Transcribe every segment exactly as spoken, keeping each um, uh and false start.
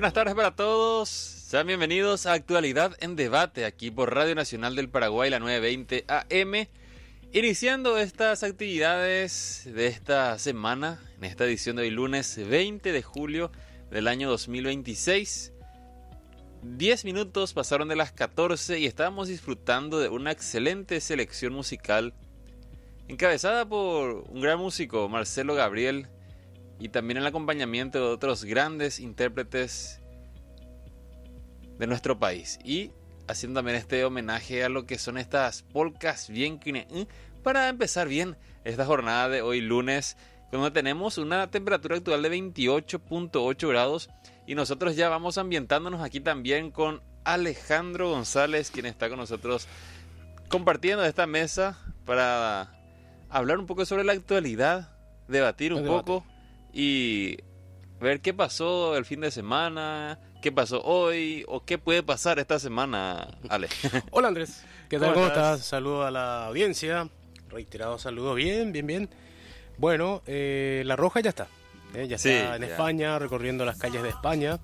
Buenas tardes para todos, sean bienvenidos a Actualidad en Debate, aquí por Radio Nacional del Paraguay, la nueve veinte A M, iniciando estas actividades de esta semana, en esta edición de hoy lunes veinte de julio del año dos mil veintiséis. diez minutos pasaron de las catorce y estábamos disfrutando de una excelente selección musical encabezada por un gran músico, Marcelo Gabriel, y también el acompañamiento de otros grandes intérpretes de nuestro país. Y haciendo también este homenaje a lo que son estas polcas bien kine, para empezar bien esta jornada de hoy lunes, donde tenemos una temperatura actual de veintiocho punto ocho grados. Y nosotros ya vamos ambientándonos aquí también con Alejandro González, quien está con nosotros compartiendo esta mesa para hablar un poco sobre la actualidad, debatir un poco y ver qué pasó el fin de semana, qué pasó hoy o qué puede pasar esta semana, Ale. Hola Andrés, ¿qué tal? ¿Cómo ¿Cómo estás? estás? Saludo a la audiencia, reiterado saludo, bien, bien, bien. Bueno, eh, La Roja ya está, eh, ya Sí, está en ya. España, recorriendo las calles de España.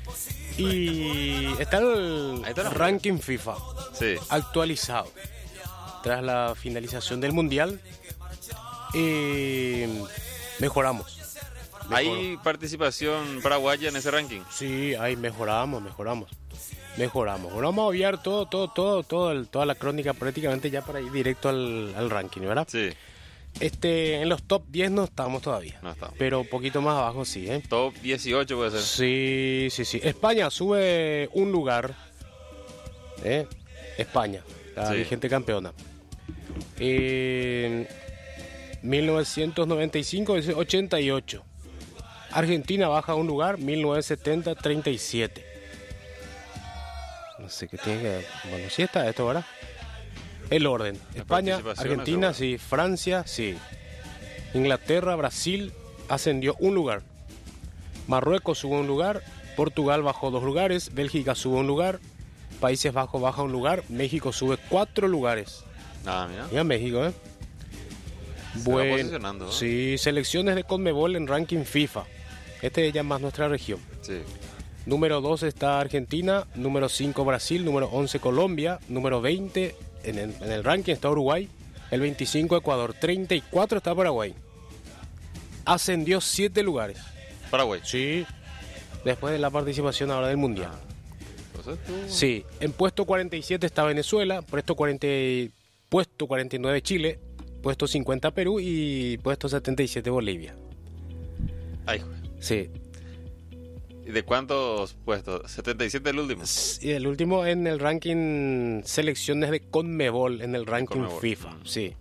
Y está el Ahí está la- ranking FIFA Sí, actualizado tras la finalización del Mundial. Eh, mejoramos. ¿hay participación paraguaya en ese ranking? Sí, ahí mejoramos, mejoramos. Mejoramos. Bueno, vamos a obviar todo, todo, todo, todo el- toda la crónica prácticamente ya para ir directo al, al ranking, ¿verdad? Sí, Este, en los top diez no estamos todavía. no estamos. Pero un poquito más abajo sí, ¿eh? Top dieciocho puede ser. Sí, sí, sí. España sube un lugar. ¿eh? España, la Sí. vigente campeona. En mil novecientos noventa y cinco es ochenta y ocho. Argentina baja un lugar, mil novecientos setenta, treinta y siete. No sé qué tiene que... Bueno, sí está esto, ¿verdad? El orden. La España, participación, Argentina, eso, sí. Francia, sí. Inglaterra, Brasil ascendió un lugar. Marruecos sube un lugar. Portugal bajó dos lugares. Bélgica sube un lugar. Países Bajos baja un lugar. México sube cuatro lugares. Ah, mira. Mira México, ¿eh? Se va posicionando, ¿no? Sí, selecciones de CONMEBOL en ranking FIFA. Este es ya más nuestra región. Sí. Número dos está Argentina, número cinco Brasil, número once Colombia, número veinte en el, en el ranking está Uruguay, el veinticinco Ecuador, treinta y cuatro está Paraguay. Ascendió siete lugares. Paraguay. Sí, después de la participación ahora del Mundial. Entonces tú... Sí, en puesto cuarenta y siete está Venezuela, puesto, cuarenta, y- puesto cuarenta y nueve Chile, puesto cincuenta Perú y puesto setenta y siete Bolivia. Ay, jue- Sí, ¿y de cuántos puestos? setenta y siete el último. y el último en el ranking selecciones de CONMEBOL, en el ranking CONMEBOL. FIFA, Mm. sí.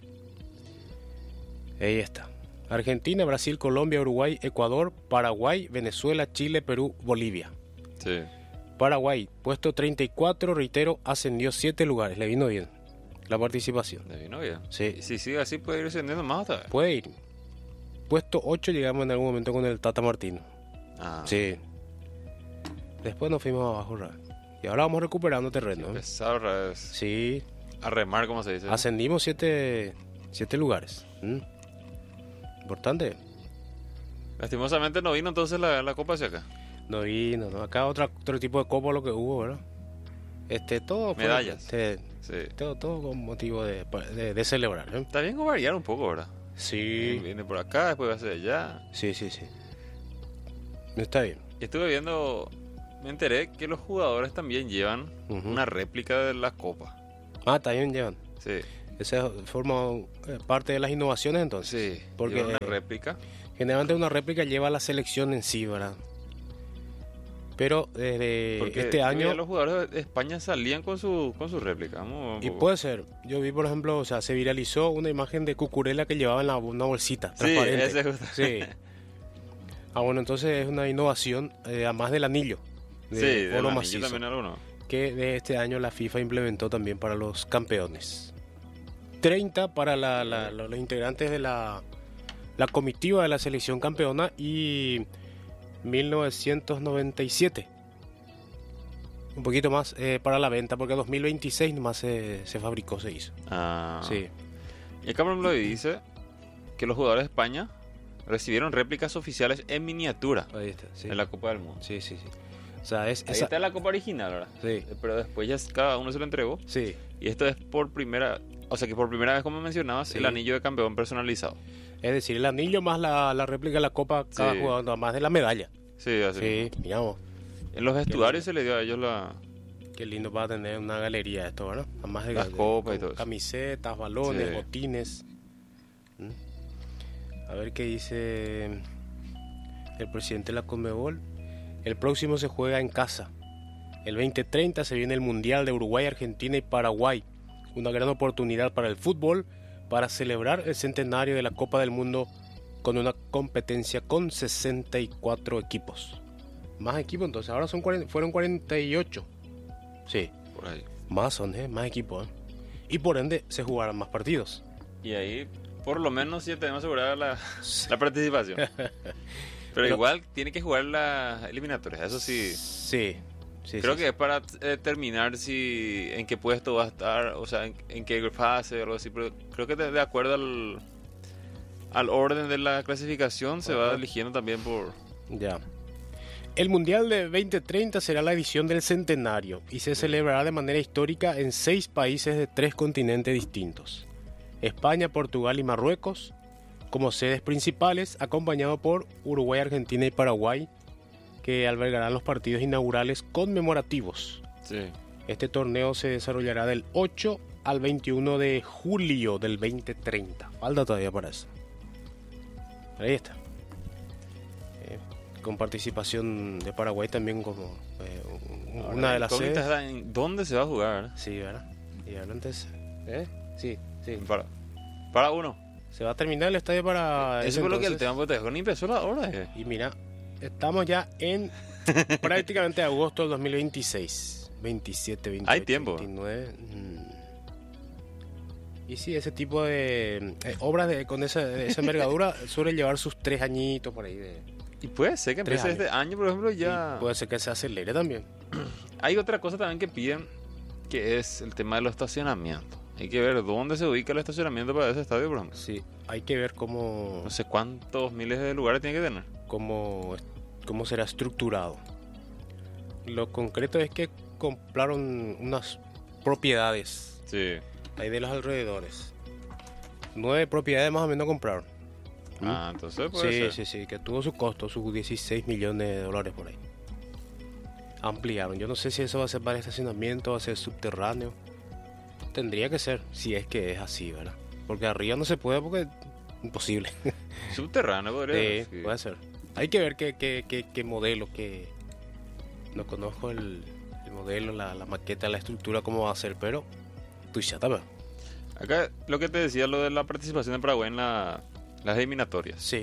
Ahí está. Argentina, Brasil, Colombia, Uruguay, Ecuador, Paraguay, Venezuela, Chile, Perú, Bolivia. Sí. Paraguay, puesto treinta y cuatro, reitero, ascendió siete lugares, le vino bien la participación. Le vino bien. Sí. Y si sigue así puede ir ascendiendo más otra vez. Puede ir. Puesto ocho llegamos en algún momento con el Tata Martino. Ah, Sí. Después nos fuimos abajo, ra- y ahora vamos recuperando terreno. ¿eh? empezar otra vez Sí, a remar, como se dice. ascendimos siete, siete lugares. ¿Mm? Importante. Lastimosamente no vino entonces la, la copa hacia acá. No vino, ¿no? Acá otra, otro tipo de copa lo que hubo, ¿verdad? Este, todo. fue- Medallas. este, Sí. todo, todo con motivo de, de, de celebrar, ¿eh? Está bien que variar un poco, ¿verdad? Sí, Viene por acá, después va hacia allá. sí, sí, sí. Está bien. Y estuve viendo, me enteré que los jugadores también llevan Ujú. una réplica de la copa. Ah, también llevan. Sí. Esa forma eh, parte de las innovaciones entonces. Sí. Porque llevan una eh, réplica. generalmente una réplica lleva la selección en sí, ¿verdad? Pero desde Porque este yo año... veía los jugadores de España salían con su con su réplica. Vamos un Y poco. puede ser. Yo vi, por ejemplo, o sea, se viralizó una imagen de Cucurella que llevaba en la, una bolsita Sí, transparente. ese justo. Sí. Ah, bueno, entonces es una innovación, eh, además del anillo. De Sí, de oro la macizo, también alguno. que de este año la FIFA implementó también para los campeones. treinta para la- la- los integrantes de la, la comitiva de la selección campeona y mil novecientos noventa y siete. Un poquito más eh, para la venta, porque en dos mil veintiséis nomás se, se fabricó, se hizo. Ah. Sí. Y acá por ejemplo dice que los jugadores de España recibieron réplicas oficiales en miniatura Ahí está, sí. en la Copa del Mundo. Sí, sí, sí. sea, es Ahí esa... está la copa original, ¿verdad? Sí. Pero después ya cada uno se lo entregó. Sí, Y esto es por primera... O sea que por primera vez, como mencionabas, Sí. el anillo de campeón personalizado. es decir, el anillo más la, la réplica de la copa cada Sí. jugador, más de la medalla. Sí, así. Sí, miramos. En los vestuarios se le dio a ellos la... Qué lindo va a tener una galería esto, ¿verdad? Además de, Las de- copas y con todo eso. camisetas, balones, Sí. botines. ¿Mm? A ver qué dice el presidente de la Conmebol. El próximo se juega en casa. El veinte treinta se viene el Mundial de Uruguay, Argentina y Paraguay. Una gran oportunidad para el fútbol para celebrar el centenario de la Copa del Mundo con una competencia con sesenta y cuatro equipos. Más equipos, entonces ahora son cuarenta, fueron cuarenta y ocho. Sí, Por ahí. más son, ¿eh? Más equipos. ¿eh? Y por ende se jugarán más partidos. Y ahí, por lo menos, ya tenemos asegurada la, la participación. Pero, Pero- igual tiene que jugar las eliminatorias. Eso sí. Sí, sí. Creo sí, que es para eh, determinar si en qué puesto va a estar, o sea, en, en qué fase o algo así. Pero creo que de, de acuerdo al, al orden de la clasificación se va Ajá. eligiendo también por... sí. Ya. El Mundial de veinte treinta será la edición del centenario y se celebrará de manera histórica en seis países de tres continentes distintos. España, Portugal y Marruecos como sedes principales, acompañado por Uruguay, Argentina y Paraguay, que albergarán los partidos inaugurales conmemorativos. Sí. Este torneo se desarrollará del ocho al veintiuno de julio del veinte treinta. Falta todavía para eso. Ahí está. Eh, con participación de Paraguay también como eh, un- Ahora, una de la las incógnita sedes. está en ¿dónde se va a jugar? Sí, ¿verdad? Y ahora antes, ¿eh? Sí, sí. Para, para uno. Se va a terminar el estadio para ese Eso fue lo que el entonces. tema, porque todavía ni empezó la hora. eh. Y mira, estamos ya en prácticamente agosto del dos mil veintiséis. veintisiete, veintiocho, Hay tiempo. veintinueve. mm. Y sí, ese tipo de eh, obras de, con esa, de esa envergadura suele llevar sus tres añitos por ahí. De, Y puede ser que Tres empiece este año, por ejemplo, ya... y puede ser que se acelere también. Hay otra cosa también que piden, que es el tema de los estacionamientos. Hay que ver dónde se ubica el estacionamiento para ese estadio, por ejemplo. Sí, hay que ver cómo, No sé cuántos miles de lugares tiene que tener. cómo, cómo será estructurado. Lo concreto es que compraron unas propiedades Sí. ahí de los alrededores. Nueve propiedades más o menos compraron. Ah, entonces puede Sí, ser. sí, sí, que tuvo su costo, sus dieciséis millones de dólares por ahí. Ampliaron. Yo no sé si eso va a ser para estacionamiento, va a ser subterráneo. Tendría que ser, si es que es así, ¿verdad? Porque arriba no se puede porque es imposible. Subterráneo podría Sí, ser. puede ser. Hay que ver qué, qué, qué, qué modelo, qué... No conozco el, el modelo, la, la maqueta, la estructura, cómo va a ser, pero... Tú ya también. Acá lo que te decía, lo de la participación de Paraguay en la, las eliminatorias. Sí.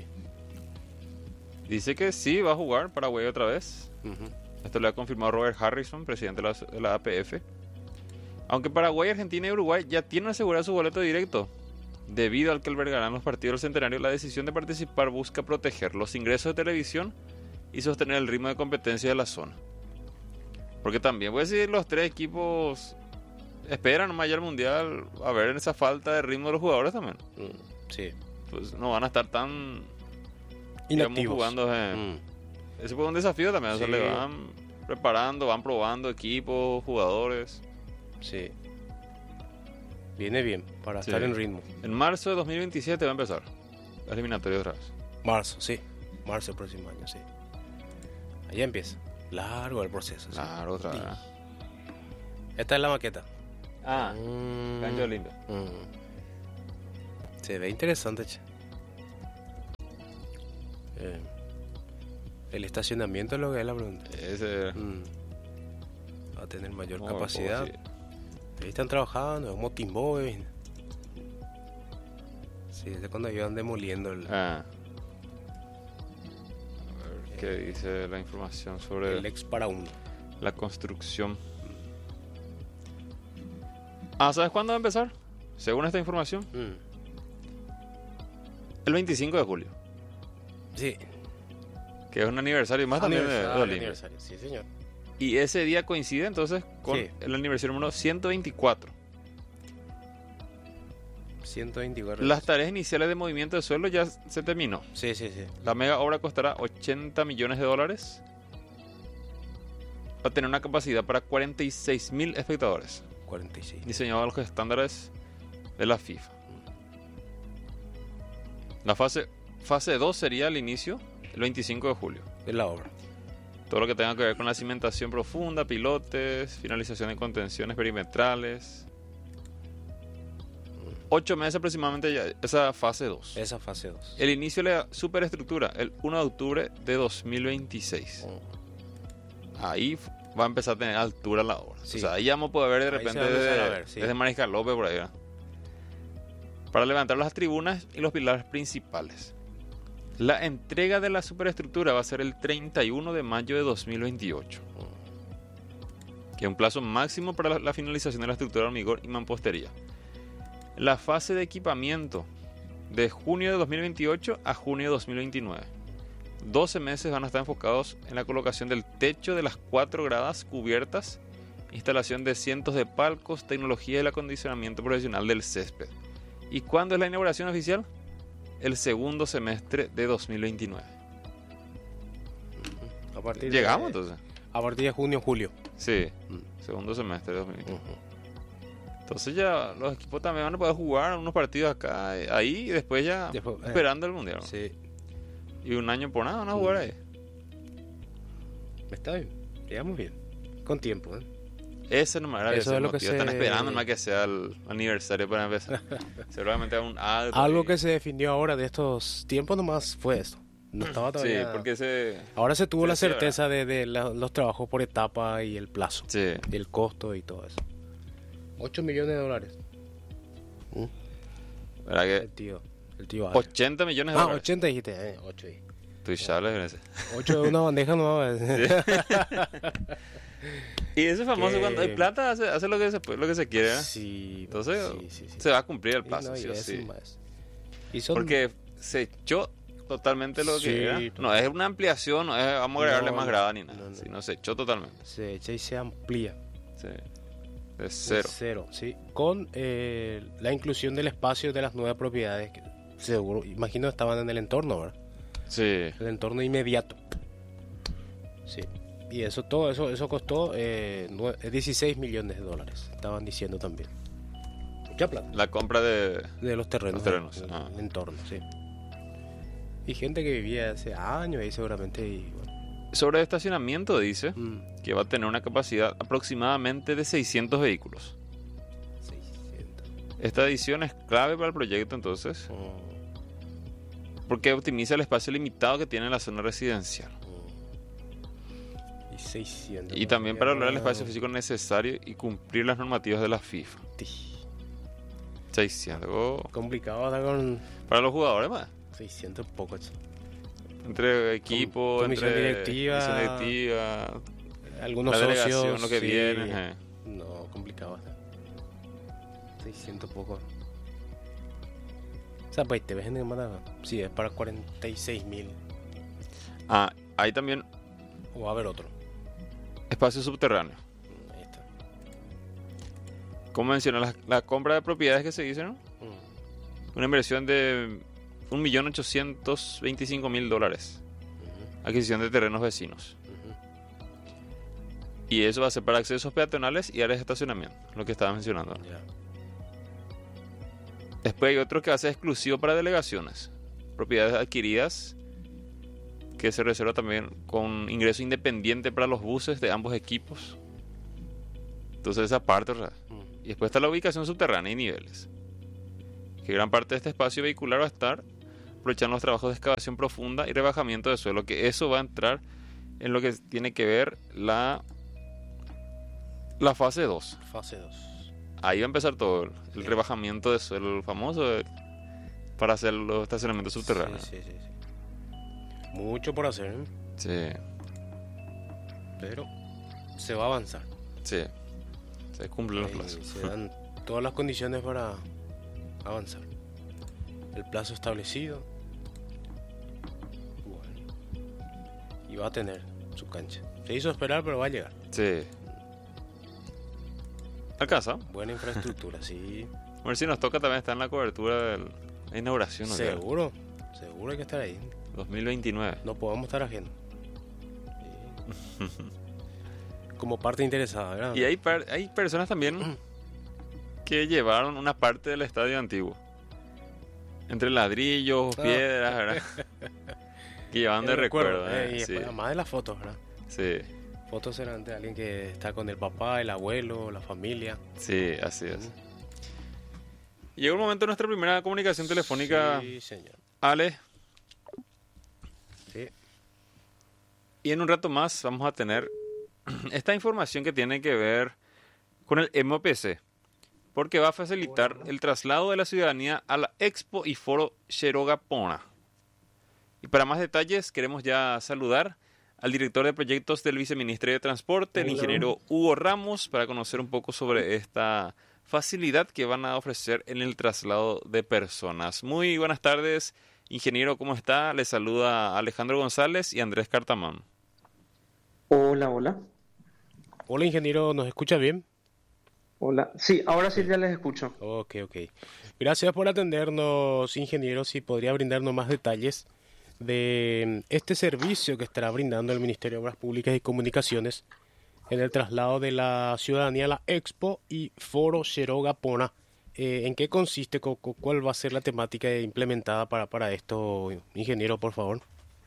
Dice que sí, va a jugar Paraguay otra vez. Ujú. Esto lo ha confirmado Robert Harrison, presidente de la, de la A P F. Aunque Paraguay, Argentina y Uruguay ya tienen asegurado su boleto directo. Debido al que albergarán los partidos del centenario, la decisión de participar busca proteger los ingresos de televisión y sostener el ritmo de competencia de la zona. Porque también, pues si los tres equipos esperan nomás ya el mundial, a ver en esa falta de ritmo de los jugadores también. Mm, sí. Pues no van a estar tan digamos, Inactivos. jugando. eh. Mm. Ese fue un desafío también. O sea, Sí. le van preparando, van probando equipos, jugadores. Sí. Viene bien para Sí. estar en ritmo. En marzo de dos mil veintisiete va a empezar la eliminatoria otra vez. Marzo, sí. Marzo del próximo año, sí. Ahí empieza. Largo el proceso. sí. Claro, otra vez. Esta es la maqueta. Ah, Mm, cancha olímpica. mm. Se ve interesante, che. Eh, el estacionamiento es lo que es la pregunta. Ese. Mm. Va a tener mayor no, capacidad. como Ahí están trabajando, es Motimboy. Sí, desde cuando iban demoliendo el, si- Ah. A ver qué dice la información sobre el ex para uno. la construcción. Ah, ¿sabes cuándo va a empezar? Según esta información, Mm. el veinticinco de julio. Sí. Que es un aniversario más también de, de Aniversario, Olimpia. aniversario, sí, señor. Y ese día coincide entonces con Sí. el aniversario número ciento veinticuatro. ciento veinticuatro. Las tareas iniciales de movimiento de suelo ya se terminó. Sí, sí, sí. La mega obra costará ochenta millones de dólares. va a tener una capacidad para cuarenta y seis mil espectadores. cuarenta y seis. Diseñado a los estándares de la FIFA. La fase fase dos sería el inicio el veinticinco de julio. Es la obra. Todo lo que tenga que ver con la cimentación profunda, pilotes, finalización de contenciones perimetrales. Ocho meses aproximadamente ya esa fase dos. Esa fase dos. El inicio de la superestructura, el uno de octubre de dos mil veintiséis. Oh. Ahí va a empezar a tener altura la obra. Sí. O sea, ahí ya vamos a poder ver de Ahí repente se va a empezar desde, a ver, sí. desde Mariscal López por ahí, ¿verdad? Para levantar las tribunas y los pilares principales. La entrega de la superestructura va a ser el treinta y uno de mayo de dos mil veintiocho. Que es un plazo máximo para la, la finalización de la estructura de hormigón y mampostería. La fase de equipamiento de junio de dos mil veintiocho a junio de dos mil veintinueve. doce meses van a estar enfocados en la colocación del techo de las cuatro gradas cubiertas, instalación de cientos de palcos, tecnología y el acondicionamiento profesional del césped. ¿Y cuándo es la inauguración oficial? El segundo semestre de dos mil veintinueve. A partir ¿Llegamos de, entonces? A partir de junio, julio. Sí, Mm. segundo semestre de dos mil veintinueve. Uh-huh. Entonces ya los equipos también van a poder jugar unos partidos acá, eh, ahí, y después ya Después, eh, esperando el mundial. ¿No? Sí. Y un año por nada van a jugar Mm. ahí. Está bien. Llegamos bien. Con tiempo, ¿eh? Ese no me agrada. Eso Ese es lo que motivo. se- Están esperando más que sea el aniversario para empezar. Seguramente un algo. Algo y- que se definió ahora de estos tiempos nomás fue esto. No estaba Sí, todavía... porque ese... Ahora se tuvo Sí, la sí, certeza de, de la- los trabajos por etapa y el plazo. Sí. Y el costo y todo eso. ocho millones de dólares. ¿Verdad que El tío. El tío Adrián. ochenta millones de Ah, dólares? ochenta dijiste. Eh, ocho. Tú ya le ves. ocho de una bandeja nueva. Y ese famoso, Que- cuando hay plata, hace, hace lo, que se, puede- lo que se quiere. ¿eh? Sí. Entonces, sí, sí, sí. se va a cumplir el Y plazo, no, y sí o es sí. más. Y son- Porque se echó totalmente lo Sí, que era. total. No es una ampliación, no es vamos a agregarle No, más no, grada ni nada. no, no. Sino se echó totalmente. se echa y se amplía. Sí. De De cero. Cero, sí. Con eh, la inclusión del espacio de las nuevas propiedades que seguro, imagino estaban en el entorno, ¿verdad? Sí. El entorno inmediato. Sí. Y eso todo, eso, eso costó eh, nue- dieciséis millones de dólares. Estaban diciendo también. Mucha plata. La compra de... De los terrenos. Los terrenos, del- ah. del entorno, sí. Y gente que vivía hace años ahí seguramente. Y, bueno. Sobre estacionamiento dice Mm, que va a tener una capacidad aproximadamente de seiscientos vehículos. seiscientos. Esta edición es clave para el proyecto entonces, Oh, porque optimiza el espacio limitado que tiene la zona residencial. oh. Y seiscientos. Y ¿no? también para lograr el Ah, espacio físico necesario y cumplir las normativas de la FIFA. ti. seiscientos. Oh, Complicado estar con para los jugadores más. seiscientos pocos. Entre equipo, comisión entre directiva, comisión directiva, Algunos la socios. delegación, lo que sí. viene. eh. No, complicado estar. seiscientos pocos. O sea, pues te ves en el mapa. Sí, es para cuarenta y seis mil. Ah, hay también O va a haber otro. espacio subterráneo. Mm, Ahí está. Como mencioné, la, la compra de propiedades que se hizo, ¿no? Mm, Una inversión de un millón ochocientos veinticinco mil dólares. ujú, Adquisición de terrenos vecinos. ujú. Y eso va a ser para accesos peatonales y áreas de estacionamiento, lo que estaba mencionando. Ya. Después hay otro que va a ser exclusivo para delegaciones. Propiedades adquiridas que se reserva también con ingreso independiente para los buses de ambos equipos. Entonces esa parte, ¿verdad? Mm, Y después está la ubicación subterránea y niveles. Que gran parte de este espacio vehicular va a estar aprovechando los trabajos de excavación profunda y rebajamiento de suelo. Que eso va a entrar en lo que tiene que ver la, la fase dos. Fase dos. Ahí va a empezar todo el, el Sí. rebajamiento de suelo, el famoso, eh, para hacer los estacionamientos subterráneos. Sí, sí, sí, sí. Mucho por hacer, ¿eh? Sí, Pero se va a avanzar. sí. Se cumplen los Ahí plazos. se dan todas las condiciones para avanzar. El plazo establecido. Bueno. Y va a tener su cancha. Se hizo esperar, pero va a llegar. Sí. Alcanza. Buena infraestructura, sí. A ver si nos toca también estar en la cobertura de la inauguración. ¿no? Seguro. Seguro hay que estar ahí. dos mil veintinueve. No podemos estar ajenos. Sí. como parte interesada, ¿verdad? Y hay, par- hay personas también que llevaron una parte del estadio antiguo. Entre ladrillos, Ah. piedras, ¿verdad? Que llevaban de El recuerdo. eh, ¿eh? y Sí, después, además de las fotos, ¿verdad? sí, Fotos serán de alguien que está con el papá, el abuelo, la familia. sí, así es. Llegó el momento de nuestra primera comunicación telefónica, Sí, señor. Ale. Sí. Y en un rato más vamos a tener esta información que tiene que ver con el M O P C, porque va a facilitar el traslado de la ciudadanía a la Expo y Foro Xerogapona. Y para más detalles queremos ya saludar al director de proyectos del Viceministerio de Transporte, el ingeniero Hugo Ramos, para conocer un poco sobre esta facilidad que van a ofrecer en el traslado de personas. Muy buenas tardes, ingeniero, ¿cómo está? Les saluda Alejandro González y Andrés Cartamán. Hola, hola. Hola, ingeniero, ¿nos escucha bien? Hola. Sí, ahora sí ya les escucho. Ok, ok. Gracias por atendernos, ingeniero. Si podría brindarnos más detalles de este servicio que estará brindando el Ministerio de Obras Públicas y Comunicaciones en el traslado de la ciudadanía a la Expo y Foro Xerogapona. Eh, ¿En qué consiste? cu- cu- ¿Cuál va a ser la temática implementada para, para esto, ingeniero, por favor?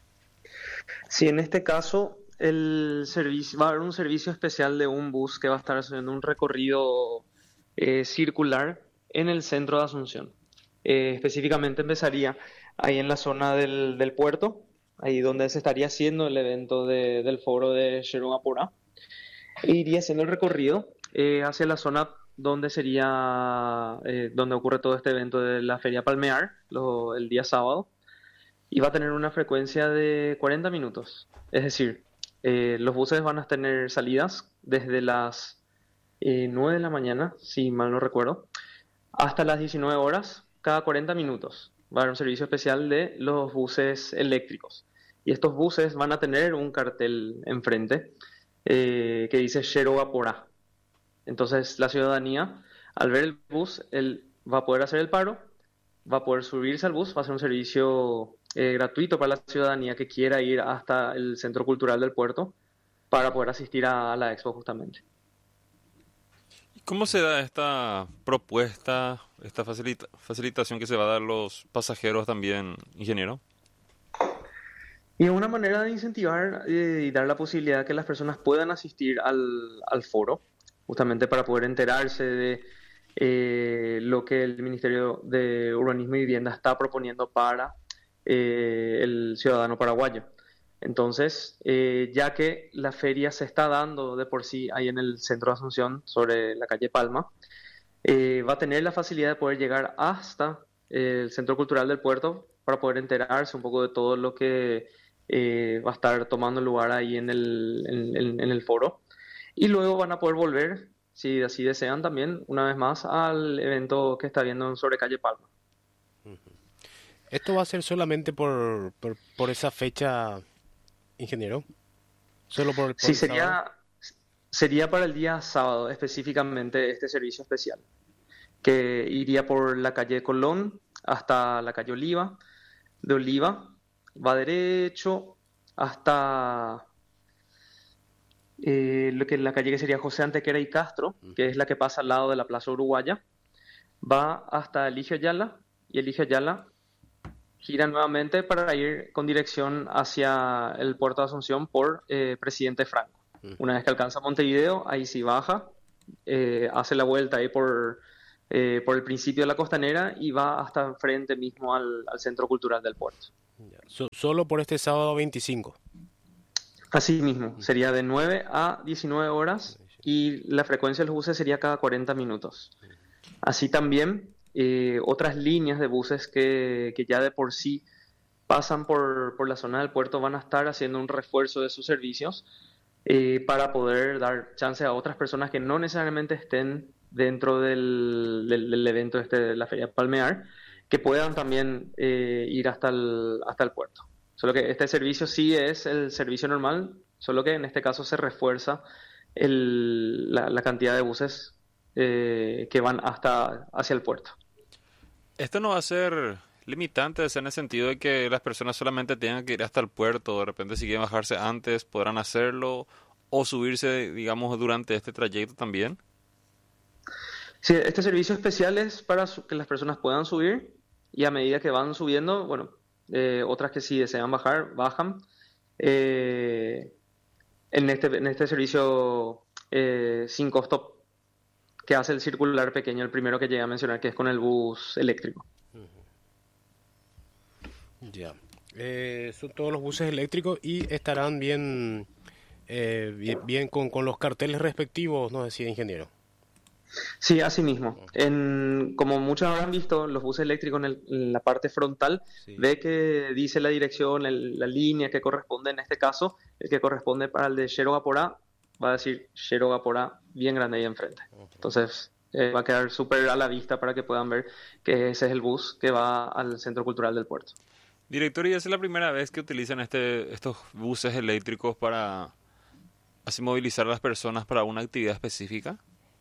Sí, en este caso el servicio, va a haber un servicio especial de un bus que va a estar haciendo un recorrido eh, circular en el centro de Asunción. Eh, específicamente empezaría ahí en la zona del, del puerto, ahí donde se estaría haciendo el evento de- del foro de Xerogapona. E iría haciendo el recorrido eh, hacia la zona donde sería, eh, donde ocurre todo este evento de la Feria Palmear, lo- el día sábado. Y va a tener una frecuencia de cuarenta minutos. Es decir, eh, los buses van a tener salidas desde las eh, nueve de la mañana, si mal no recuerdo, hasta las diecinueve horas, cada cuarenta minutos. Va a haber un servicio especial de los buses eléctricos. Y estos buses van a tener un cartel enfrente eh, que dice Xerogapona. Entonces la ciudadanía, al ver el bus, él va a poder hacer el paro, va a poder subirse al bus, va a ser un servicio eh, gratuito para la ciudadanía que quiera ir hasta el Centro Cultural del Puerto para poder asistir a, a la expo justamente. ¿Y cómo se da esta propuesta, esta facilita- facilitación que se va a dar a los pasajeros también, ingeniero? Y es una manera de incentivar eh, y dar la posibilidad que las personas puedan asistir al, al foro, justamente para poder enterarse de eh, lo que el Ministerio de Urbanismo y Vivienda está proponiendo para eh, el ciudadano paraguayo. Entonces, eh, ya que la feria se está dando de por sí ahí en el centro de Asunción, sobre la calle Palma, eh, va a tener la facilidad de poder llegar hasta eh, el Centro Cultural del Puerto para poder enterarse un poco de todo lo que eh, va a estar tomando lugar ahí en el, en, en- en el foro. Y luego van a poder volver, si así desean también, una vez más al evento que está viendo sobre calle Palma. ¿Esto va a ser solamente por, por, por esa fecha, ingeniero? ¿Solo por, por Sí, el sábado? sería, sería para el día sábado específicamente este servicio especial, que iría por la calle Colón hasta la calle Oliva, de Oliva va derecho hasta eh, lo que es la calle que sería José Antequera y Castro, que es la que pasa al lado de la Plaza Uruguaya, va hasta Eligio Ayala y Eligio Ayala gira nuevamente para ir con dirección hacia el puerto de Asunción por eh, Presidente Franco. Una vez que alcanza Montevideo, ahí sí baja, eh, hace la vuelta ahí por, eh, por el principio de la costanera y va hasta enfrente mismo al, al Centro Cultural del puerto. Ya. So- solo por este sábado veinticinco. Así mismo, sería de nueve a diecinueve horas y la frecuencia de los buses sería cada cuarenta minutos. Así también eh, otras líneas de buses que, que ya de por sí pasan por, por la zona del puerto van a estar haciendo un refuerzo de sus servicios eh, para poder dar chance a otras personas que no necesariamente estén dentro del, del, del evento este de la Feria Palmear, que puedan también eh, ir hasta el, hasta el puerto. Solo que este servicio sí es el servicio normal, solo que en este caso se refuerza el, la, la cantidad de buses eh, que van hasta hacia el puerto. Esto no va a ser limitante en el sentido de que las personas solamente tengan que ir hasta el puerto, de repente si quieren bajarse antes podrán hacerlo, o subirse, digamos, durante este trayecto también? Sí, este servicio especial es para su- que las personas puedan subir y a medida que van subiendo, bueno, eh, otras que sí desean bajar, bajan. Eh, en este, en este servicio eh, sin costo que hace el circular pequeño, el primero que llegué a mencionar, que es con el bus eléctrico. Ya. Eh, son todos los buses eléctricos y estarán bien, eh, bien, bien con, con los carteles respectivos, nos decía ingeniero. Sí, así mismo. En, como muchos habrán visto, los buses eléctricos en, el- en la parte frontal, Sí. ve que dice la dirección, el- la línea que corresponde en este caso, el que corresponde para el de Xero Gaporá, va a decir Xero Gaporá bien grande ahí enfrente. Entonces, eh, va a quedar súper a la vista para que puedan ver que ese es el bus que va al Centro Cultural del Puerto. Director, ¿y es la primera vez que utilizan este, estos buses eléctricos para así movilizar a las personas para una actividad específica?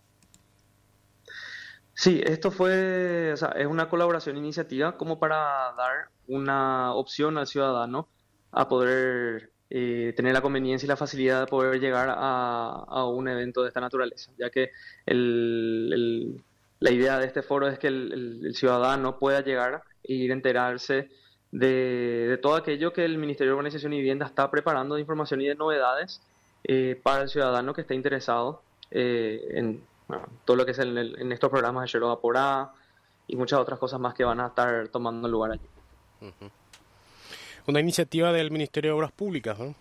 Sí, esto fue, o sea, es una colaboración iniciativa como para dar una opción al ciudadano a poder eh, tener la conveniencia y la facilidad de poder llegar a, a un evento de esta naturaleza, ya que el- el- la idea de este foro es que el, el- el ciudadano pueda llegar e ir a enterarse de, de todo aquello que el Ministerio de Urbanización y Vivienda está preparando de información y de novedades eh, para el ciudadano que esté interesado eh, en bueno, todo lo que es en, el- en estos programas de Xero Porá y muchas otras cosas más que van a estar tomando lugar allí. Una iniciativa del Ministerio de Obras Públicas, ¿no?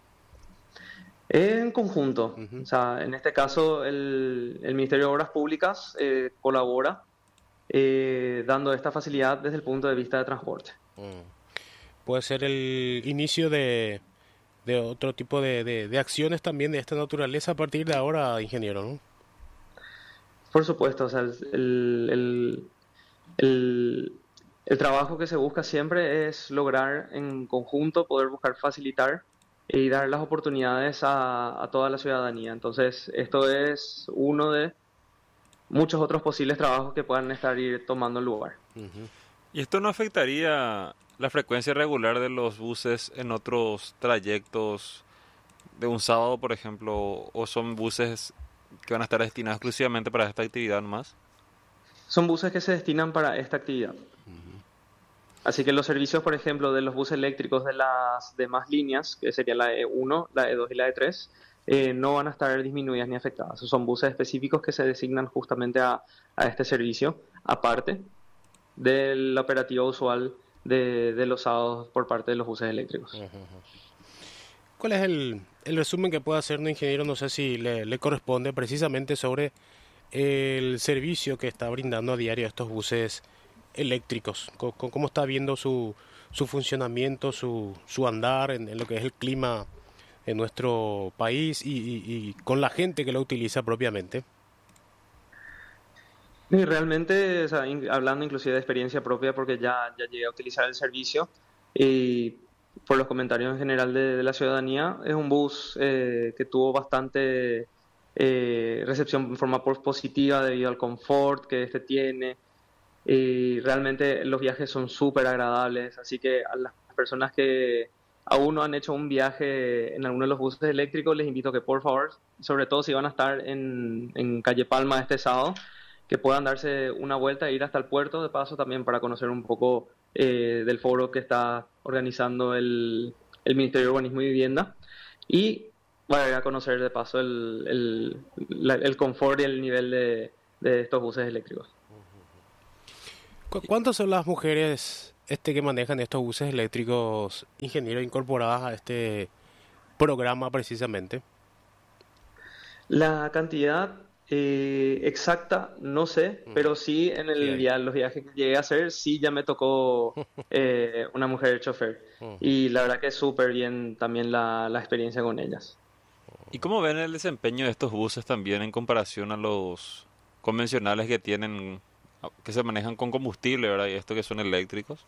En conjunto, Ujú. o sea, en este caso el, el Ministerio de Obras Públicas eh, colabora eh, dando esta facilidad desde el punto de vista de transporte. Mm. Puede ser el inicio de, de otro tipo de, de, de acciones también de esta naturaleza a partir de ahora, ingeniero, ¿no? Por supuesto, o sea, el, el, el, el trabajo que se busca siempre es lograr en conjunto poder buscar facilitar y dar las oportunidades a, a toda la ciudadanía. Entonces, esto es uno de muchos otros posibles trabajos que puedan estar ir tomando lugar. Ujú. ¿Y esto no afectaría la frecuencia regular de los buses en otros trayectos de un sábado, por ejemplo, o son buses que van a estar destinados exclusivamente para esta actividad más? Son buses que se destinan para esta actividad. Así que los servicios, por ejemplo, de los buses eléctricos de las demás líneas, que sería la E uno, la E dos y la E tres, eh, no van a estar disminuidas ni afectadas. Son buses específicos que se designan justamente a, a este servicio, aparte del operativo usual de, de los sábados por parte de los buses eléctricos. ¿Cuál es el, el resumen que puede hacer un ingeniero? No sé si le, le corresponde precisamente sobre el servicio que está brindando a diario estos buses eléctricos. Co- co- ¿Cómo está viendo su, su funcionamiento, su, su andar en, en lo que es el clima en nuestro país y, y- y con la gente que lo utiliza propiamente? Y realmente, o sea, in- hablando inclusive de experiencia propia, porque ya, ya llegué a utilizar el servicio y por los comentarios en general de, de la ciudadanía, es un bus eh, que tuvo bastante eh, recepción en forma pos- positiva debido al confort que este tiene y realmente los viajes son súper agradables, así que a las personas que aún no han hecho un viaje en alguno de los buses eléctricos, les invito a que por favor, sobre todo si van a estar en, en Calle Palma este sábado, que puedan darse una vuelta e ir hasta el puerto de paso también para conocer un poco eh, del foro que está organizando el, el Ministerio de Urbanismo y Vivienda y bueno, a conocer de paso el, el, la- el confort y el nivel de, de estos buses eléctricos. ¿Cu- ¿Cuántas son las mujeres este que manejan estos buses eléctricos, ingeniero, incorporadas a este programa precisamente? La cantidad eh, exacta no sé, Mm. pero sí en Sí el hay. via- los viajes que llegué a hacer, sí ya me tocó eh, una mujer chofer. Ujú. Y la verdad que es súper bien también la, la experiencia con ellas. ¿Y cómo ven el desempeño de estos buses también en comparación a los convencionales que tienen, que se manejan con combustible, ¿verdad? Y estos que son eléctricos?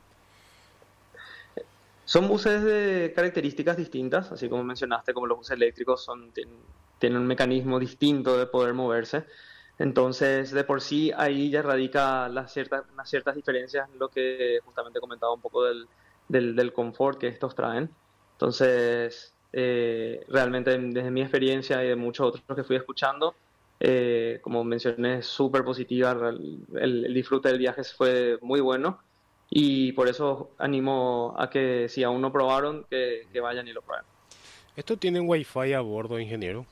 Son buses de características distintas, así como mencionaste, como los buses eléctricos son, tienen, tienen un mecanismo distinto de poder moverse. Entonces, de por sí, ahí ya radica las ciertas, unas ciertas diferencias en lo que justamente comentaba un poco del, del, del confort que estos traen. Entonces, eh, realmente desde mi experiencia y de muchos otros que fui escuchando, eh, como mencioné, es súper positiva, el, el disfrute del viaje fue muy bueno y por eso animo a que si aún no probaron, que, que vayan y lo prueben. ¿Esto tiene Wi-Fi a bordo, ingeniero?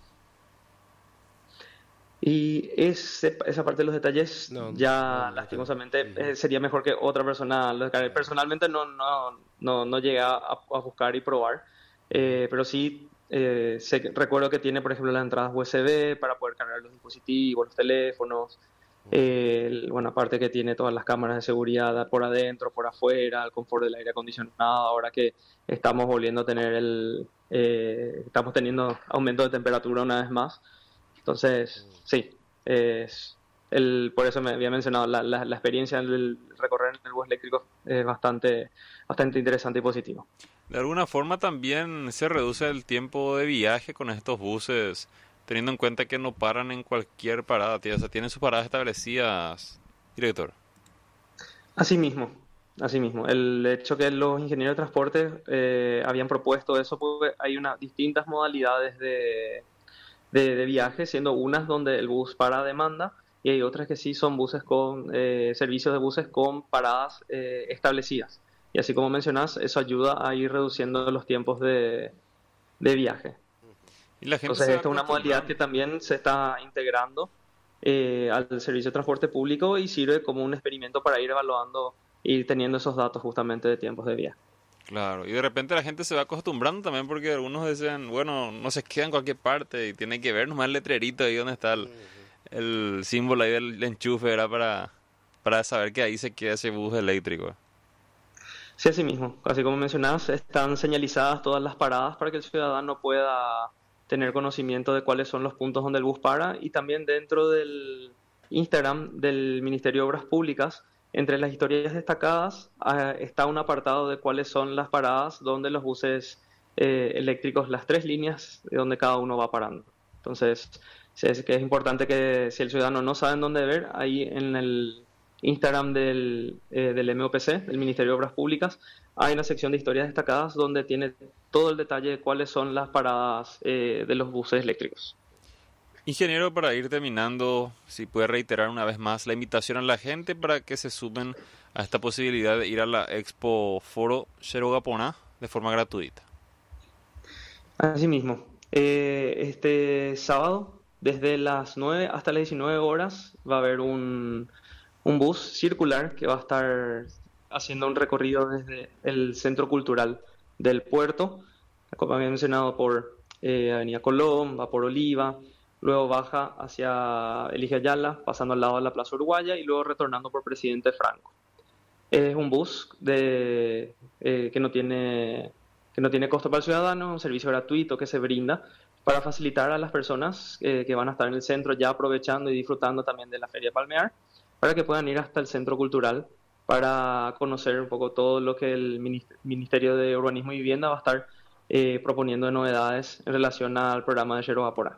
Y ese- esa parte de los detalles No, no, ya no lastimosamente tengo. eh, sería mejor que otra persona lo descargue. Personalmente no, no, no, no llegué a, a buscar y probar, eh, pero sí eh, sé que- recuerdo que tiene, por ejemplo, las entradas U S B para poder cargar los dispositivos, los teléfonos. Eh, el- bueno, aparte que tiene todas las cámaras de seguridad por adentro, por afuera, el confort del aire acondicionado. Ahora que estamos volviendo a tener el, eh, estamos teniendo aumento de temperatura una vez más. Entonces, sí, es el, por eso me había mencionado, la, la, la experiencia del recorrer en el bus eléctrico es bastante, bastante interesante y positiva. De alguna forma también se reduce el tiempo de viaje con estos buses, teniendo en cuenta que no paran en cualquier parada, tío. O sea, tienen sus paradas establecidas, director. Así mismo, así mismo. El hecho que los ingenieros de transporte eh, habían propuesto eso, porque hay unas distintas modalidades de, de, de viaje, siendo unas donde el bus para a demanda y hay otras que sí son buses con eh, servicios de buses con paradas eh, establecidas. Y así como mencionas, eso ayuda a ir reduciendo los tiempos de, de viaje. Y la gente Entonces, se va esta es una modalidad que acostumbrando. también se está integrando eh, al servicio de transporte público y sirve como un experimento para ir evaluando y teniendo esos datos justamente de tiempos de viaje. Claro, y de repente la gente se va acostumbrando también porque algunos decían, bueno, no se queda en cualquier parte y tiene que ver nomás el letrerito ahí donde está el, el símbolo ahí del enchufe, era para, para saber que ahí se queda ese bus eléctrico. Sí, así mismo. Así como mencionabas, están señalizadas todas las paradas para que el ciudadano pueda tener conocimiento de cuáles son los puntos donde el bus para y también dentro del Instagram del Ministerio de Obras Públicas, entre las historias destacadas, ah, está un apartado de cuáles son las paradas donde los buses eh, eléctricos, las tres líneas de donde cada uno va parando. Entonces, sí, es que es importante que si el ciudadano no sabe en dónde ver, ahí en el Instagram del, eh, del M O P C, del Ministerio de Obras Públicas, hay una sección de historias destacadas donde tiene todo el detalle de cuáles son las paradas eh, de los buses eléctricos. Ingeniero, para ir terminando, si puede reiterar una vez más la invitación a la gente para que se sumen a esta posibilidad de ir a la Expo Foro Xerogaponá de forma gratuita. Asimismo, eh, este sábado, desde las nueve hasta las diecinueve horas, va a haber un, un bus circular que va a estar haciendo un recorrido desde el centro cultural del puerto, como había mencionado, por eh, Avenida Colón, va por Oliva, luego baja hacia Elige Ayala, pasando al lado de la Plaza Uruguaya y luego retornando por Presidente Franco. Es un bus de, eh, que no tiene, que no tiene costo para el ciudadano, un servicio gratuito que se brinda para facilitar a las personas eh, que van a estar en el centro ya aprovechando y disfrutando también de la Feria Palmear, para que puedan ir hasta el centro cultural para conocer un poco todo lo que el Ministerio de Urbanismo y Vivienda va a estar eh, proponiendo de novedades en relación al programa de Xero Vaporá.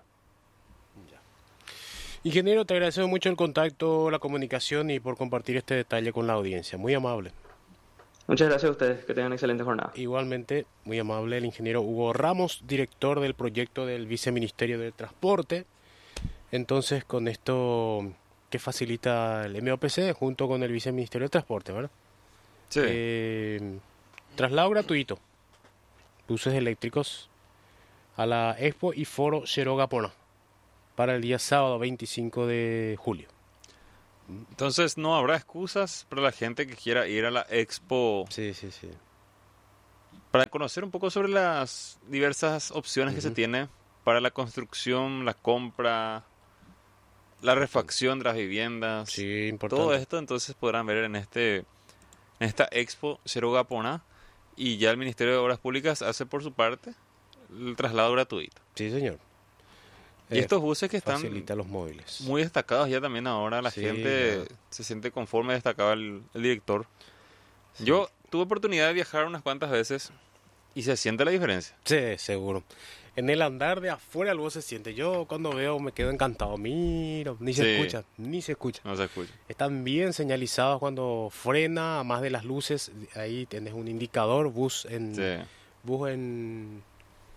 Ingeniero, te agradecemos mucho el contacto, la comunicación y por compartir este detalle con la audiencia. Muy amable. Muchas gracias a ustedes, que tengan una excelente jornada. Igualmente, muy amable el ingeniero Hugo Ramos, director del proyecto del Viceministerio del Transporte. Entonces, con esto que facilita el M O P C junto con el Viceministerio del Transporte, ¿verdad? Sí. Eh, traslado gratuito, buses eléctricos a la Expo y Foro Xerogaponá para el día sábado veinticinco de julio. Entonces no habrá excusas para la gente que quiera ir a la Expo Sí, sí, sí. para conocer un poco sobre las diversas opciones que se Ujú. tiene para la construcción, la compra, la refacción de las viviendas. Sí, importante. Todo esto entonces podrán ver en este en esta Expo Xerogaponá y ya el Ministerio de Obras Públicas hace por su parte el traslado gratuito. Sí, señor. Y Eh, estos buses que están facilita los móviles. muy destacados ya también ahora, la Sí, gente ya. se siente conforme, destacaba el, el director. Sí. Yo tuve oportunidad de viajar unas cuantas veces y se siente la diferencia. Sí, seguro. En el andar de afuera algo se siente. Yo cuando veo me quedo encantado. Miro, ni se Sí. escucha, ni se escucha. No se escucha. Están bien señalizados cuando frena, además de las luces. Ahí tienes un indicador, bus en, Sí. bus en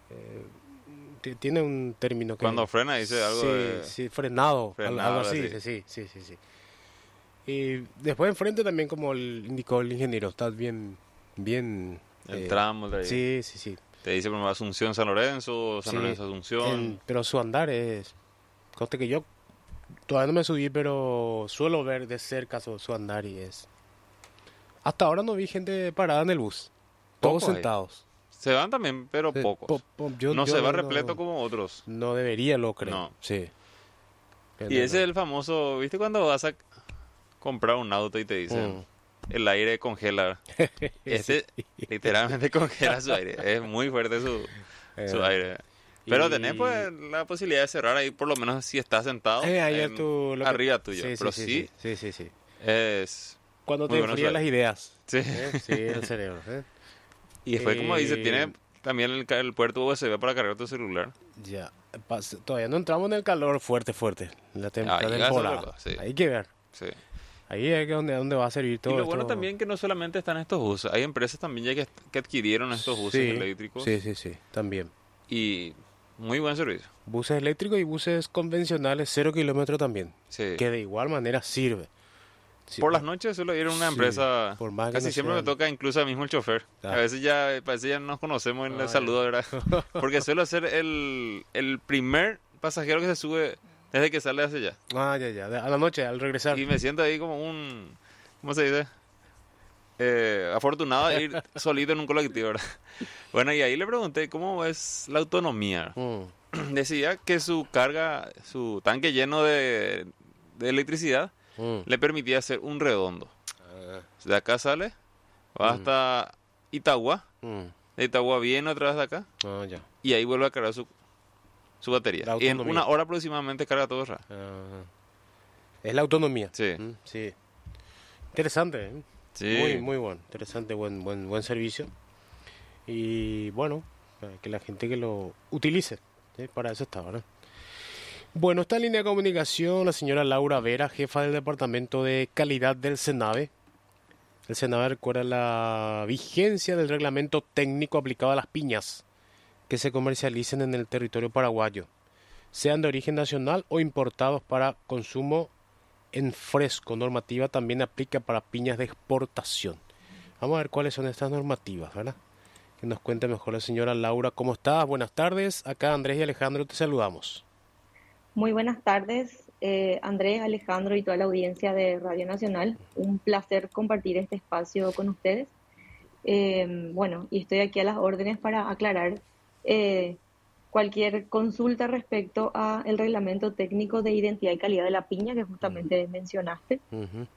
eh, tiene un término que... Cuando frena dice algo sí, de... Sí, frenado, frenado, algo así, así. dice, sí, sí, sí, sí. Y después enfrente también, como el, indicó el ingeniero, está bien, bien... El eh, tramo de ahí. Sí, sí, sí. Te dice por ejemplo, Asunción San Lorenzo, San Sí, Lorenzo Asunción. en- pero su andar es... Conste que yo todavía no me subí, pero suelo ver de cerca su, su andar y es... Hasta ahora no vi gente parada en el bus. Todos Pocos hay. sentados. Se van también, pero Sí, pocos. po- po- yo- no yo se va no- repleto como otros. No debería, lo creo. No. Sí. Pero Y no, ese no. es el famoso, ¿viste cuando vas a comprar un auto y te dicen el aire congela? Este Sí. literalmente congela su aire. Es muy fuerte su, su Eh, aire. Pero y- tenés pues la posibilidad de cerrar ahí, por lo menos si estás sentado Eh, ahí en- es tu- lo que- arriba tuyo. Sí, sí, Pero sí, sí, sí, sí, sí. es... Cuando Muy te bueno enfrían su las aire. ideas. Sí. ¿eh? Sí, el cerebro. ¿eh? Y después, como dice, Eh, tiene también el, ca- el puerto U S B para cargar tu celular. Ya. Pas- Todavía no entramos en el calor fuerte, fuerte. La, tem- Ah, la llega esa temporada. época, sí. Hay que ver. Sí. Ahí es que donde, donde va a servir todo Y lo bueno esto. también que no solamente están estos buses, hay empresas también ya que, que adquirieron estos buses Sí, eléctricos Sí, sí, sí. También. y muy buen servicio. Buses eléctricos y buses convencionales, cero kilómetros también. Sí. Que de igual manera sirve. Sí, Por las pa- noches suelo ir a una Sí, empresa, por más que casi no siempre me sean- toca incluso a mismo el chofer. Ah. A veces ya, parece ya nos conocemos en Ah, el ya. saludo, ¿verdad? Porque suelo ser el, el primer pasajero que se sube desde que sale hacia allá. Ah, ya, ya. A la noche, al regresar. Y me siento ahí como un, ¿cómo se dice? Eh, afortunado de ir solito en un colectivo, ¿verdad? Bueno, y ahí le pregunté cómo es la autonomía. Mm, Decía que su carga, su tanque lleno de, de electricidad mm. le permitía hacer un redondo. Ah, De acá sale, va Mm. hasta Itagua, mm. de Itagua viene otra vez de acá Ah, ya. y ahí vuelve a cargar su, su batería. La Y en autonomía. una hora aproximadamente carga todo. ¿verdad? Ah, es la autonomía. Sí. Mm, sí. Interesante, ¿eh? Sí. Muy, muy bueno. Interesante, buen, buen, buen servicio. Y bueno, para que la gente que lo utilice, ¿sí? Para eso está, ¿verdad? Bueno, esta línea de comunicación, la señora Laura Vera, jefa del Departamento de Calidad del SENAVE. El SENAVE recuerda la vigencia del reglamento técnico aplicado a las piñas que se comercialicen en el territorio paraguayo, sean de origen nacional o importados para consumo en fresco. Normativa también aplica para piñas de exportación. Vamos a ver cuáles son estas normativas, ¿verdad? Que nos cuente mejor la señora Laura. ¿Cómo estás? Buenas tardes. Acá Andrés y Alejandro te saludamos. Muy buenas tardes, eh, Andrés, Alejandro y toda la audiencia de Radio Nacional. Un placer compartir este espacio con ustedes. Eh, bueno, y estoy aquí a las órdenes para aclarar eh, cualquier consulta respecto a el reglamento técnico de identidad y calidad de la piña que justamente mencionaste. Ujú.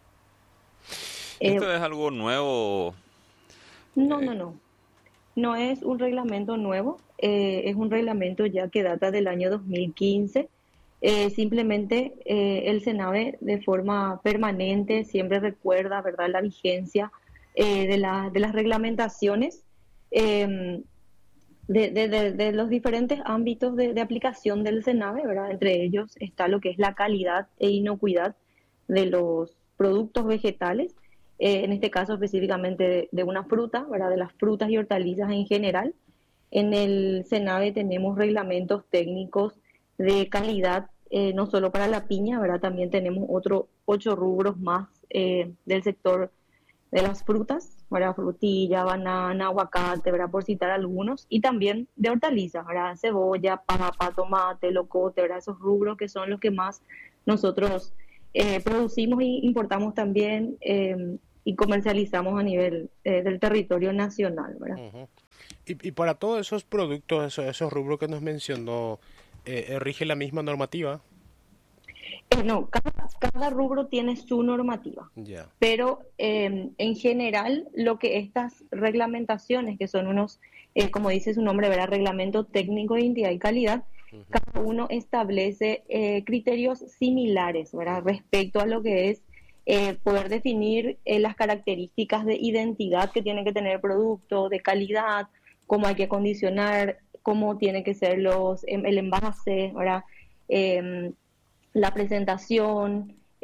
Eh, ¿Esto es algo nuevo? No, no, no. No es un reglamento nuevo, eh, es un reglamento ya que data del año dos mil quince. Eh, simplemente eh, el SENAVE de forma permanente siempre recuerda, ¿verdad?, la vigencia eh, de, la, de las reglamentaciones eh, de, de, de, de los diferentes ámbitos de, de aplicación del SENAVE, ¿verdad? Entre ellos está lo que es la calidad e inocuidad de los productos vegetales. Eh, en este caso específicamente de, de una fruta, ¿verdad? De las frutas y hortalizas en general. En el SENAVE tenemos reglamentos técnicos de calidad, eh, no solo para la piña, ¿verdad? También tenemos otros ocho rubros más eh, del sector de las frutas, ¿verdad? Frutilla, banana, aguacate, ¿verdad? Por citar algunos, y también de hortalizas, ¿verdad? Cebolla, papa, tomate, locote, ¿verdad? Esos rubros que son los que más nosotros eh, producimos y importamos también eh, y comercializamos a nivel eh, del territorio nacional, ¿verdad? Ujú. Y, y para todos esos productos, esos, esos rubros que nos mencionó, eh, ¿rige la misma normativa? Eh, no, cada, cada rubro tiene su normativa, Ya. pero eh, en general lo que estas reglamentaciones, que son unos, eh, como dice su nombre, ¿verdad? Reglamento técnico de identidad y calidad, Ujú. cada uno establece eh, criterios similares, ¿verdad? Respecto a lo que es eh, poder definir eh, las características de identidad que tiene que tener el producto, de calidad, cómo hay que acondicionar, cómo tiene que ser los, el envase, ¿verdad? Eh, la presentación,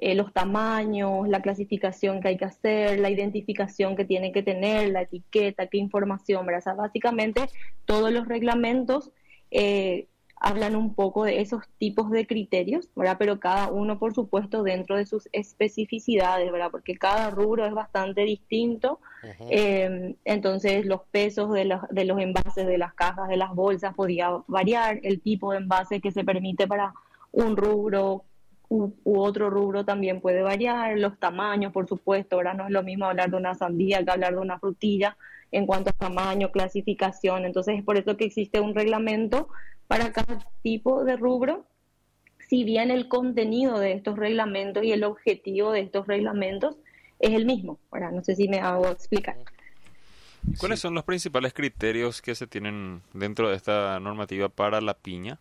eh, los tamaños, la clasificación que hay que hacer, la identificación que tiene que tener, la etiqueta, qué información, ¿verdad? O sea, básicamente todos los reglamentos eh, hablan un poco de esos tipos de criterios, ¿verdad? Pero cada uno, por supuesto, dentro de sus especificidades, ¿verdad? Porque cada rubro es bastante distinto. Uh-huh. eh, entonces, los pesos de los, de los envases, de las cajas, de las bolsas, podía variar. El tipo de envase que se permite para un rubro u, u otro rubro también puede variar. Los tamaños, por supuesto, ¿verdad? No es lo mismo hablar de una sandía que hablar de una frutilla en cuanto a tamaño, clasificación. Entonces, es por eso que existe un reglamento para cada tipo de rubro, si bien el contenido de estos reglamentos y el objetivo de estos reglamentos es el mismo. Ahora, no sé si me hago explicar. ¿Cuáles son los principales criterios que se tienen dentro de esta normativa para la piña?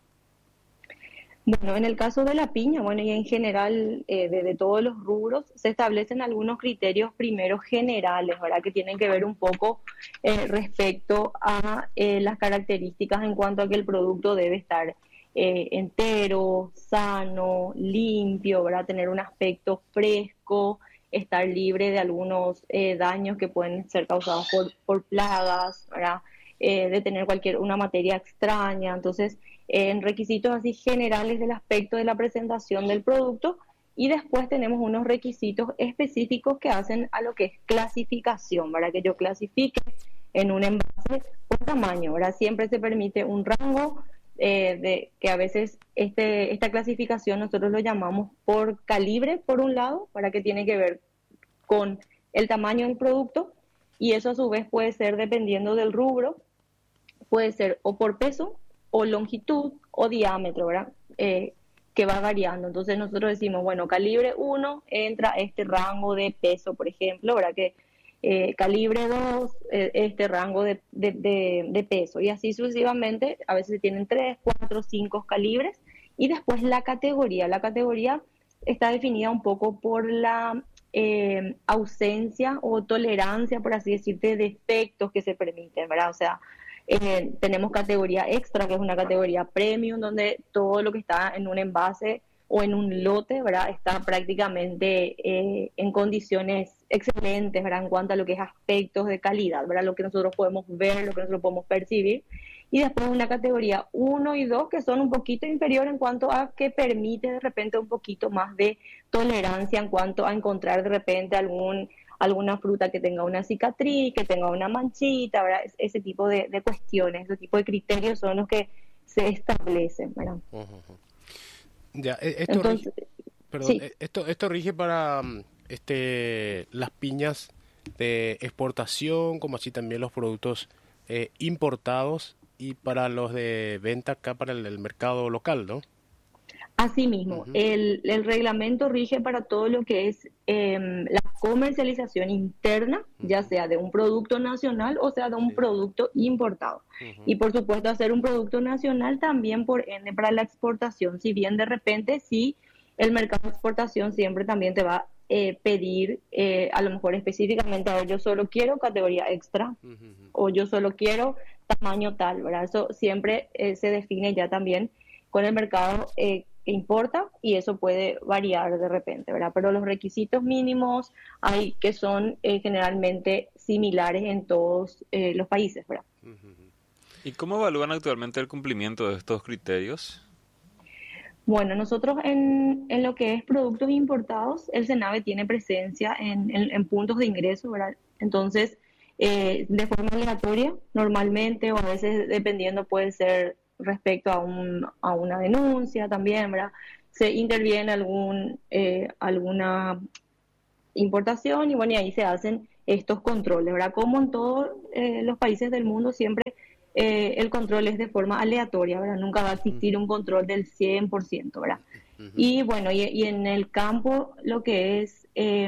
Bueno, en el caso de la piña, bueno, y en general eh, de, de todos los rubros, se establecen algunos criterios primero generales, ¿verdad? Que tienen que ver un poco eh, respecto a eh, las características en cuanto a que el producto debe estar eh, entero, sano, limpio, ¿verdad? Tener un aspecto fresco, estar libre de algunos eh, daños que pueden ser causados por, por plagas, ¿verdad? Eh, de tener cualquier una materia extraña. Entonces, en requisitos así generales del aspecto de la presentación del producto, y después tenemos unos requisitos específicos que hacen a lo que es clasificación, para que yo clasifique en un envase por tamaño, ¿verdad? Siempre se permite un rango eh, de que a veces este esta clasificación nosotros lo llamamos por calibre, por un lado, para que tiene que ver con el tamaño del producto, y eso a su vez puede ser dependiendo del rubro, puede ser o por peso, o longitud o diámetro, ¿verdad? Eh, que va variando. Entonces nosotros decimos, bueno, calibre uno entra este rango de peso, por ejemplo, ¿verdad? Que eh, calibre dos, eh, este rango de, de, de, de peso, y así sucesivamente. A veces tienen tres, cuatro, cinco calibres, y después la categoría. La categoría está definida un poco por la eh, ausencia o tolerancia, por así decir, de defectos que se permiten, ¿verdad? O sea, Eh, tenemos categoría extra, que es una categoría premium, donde todo lo que está en un envase o en un lote, ¿verdad? Está prácticamente eh, en condiciones excelentes, ¿verdad? En cuanto a lo que es aspectos de calidad, ¿verdad? Lo que nosotros podemos ver, lo que nosotros podemos percibir. Y después una categoría uno y dos, que son un poquito inferior en cuanto a que permite de repente un poquito más de tolerancia en cuanto a encontrar de repente algún alguna fruta que tenga una cicatriz, que tenga una manchita, ¿verdad? Ese tipo de, de cuestiones, ese tipo de criterios son los que se establecen, ¿verdad? Uh-huh. Ya, esto, Entonces, rige, perdón, sí. esto, esto rige para este las piñas de exportación, como así también los productos eh, importados, y para los de venta acá para el, el mercado local, ¿no? Asimismo, Uh-huh. el, el reglamento rige para todo lo que es eh, la comercialización interna, uh-huh. ya sea de un producto nacional o sea de un sí. producto importado. Uh-huh. Y por supuesto, hacer un producto nacional también por ende para la exportación, si bien de repente sí, el mercado de exportación siempre también te va a eh, pedir, eh, a lo mejor específicamente, a ver, yo solo quiero categoría extra, uh-huh. o yo solo quiero tamaño tal, ¿verdad? Eso siempre eh, se define ya también con el mercado eh, que importa, y eso puede variar de repente, ¿verdad? Pero los requisitos mínimos hay que son eh, generalmente similares en todos eh, los países, ¿verdad? ¿Y cómo evalúan actualmente el cumplimiento de estos criterios? Bueno, nosotros en, en lo que es productos importados, el CENAVE tiene presencia en, en, en puntos de ingreso, ¿verdad? Entonces, eh, de forma aleatoria, normalmente, o a veces dependiendo, puede ser respecto a, un, a una denuncia también, ¿verdad? Se interviene algún, eh, alguna importación, y bueno, y ahí se hacen estos controles, ¿verdad? Como en todos eh, los países del mundo, siempre eh, el control es de forma aleatoria, ¿verdad? Nunca va a existir un control del cien por ciento, ¿verdad? Uh-huh. Y bueno, y, y en el campo, lo que es eh,